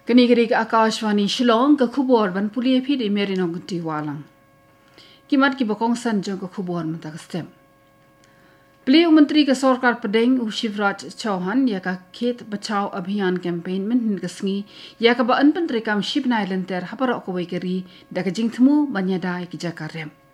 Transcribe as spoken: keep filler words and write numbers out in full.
Kini-kini ke Akashwani Shillong ke khubor ban pulia phi de merino guti walang. Kimat ki bokong san jong ke khubor mata ke stem. Beliau Menteri ke Sarkar Pedeng U Shivraj Chauhan ya ka khet bachao abhiyan campaign men hin kesngi ya ka ba an pentri kam ship na island ter hapara ko wekeri da ka jingthmu banyadai ki jakarem.